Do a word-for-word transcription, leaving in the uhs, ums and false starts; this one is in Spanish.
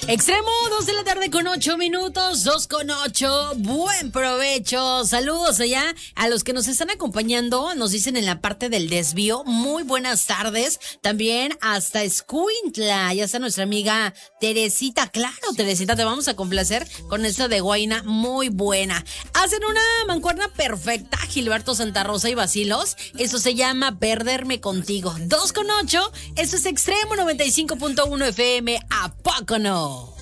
Extremo, dos de la tarde con ocho minutos, dos con ocho. Buen provecho. Saludos allá a los que nos están acompañando. Nos dicen en la parte del desvío. Muy buenas tardes. También hasta Escuintla. Ya está nuestra amiga Teresita. Claro, Teresita, te vamos a complacer con esta de Guaina muy buena. Hacen una mancuerna perfecta, Gilberto Santa Rosa y Basilos. Eso se llama Perderme Contigo. dos con ocho. Eso es Extremo noventa y cinco punto uno F M. ¿A poco no?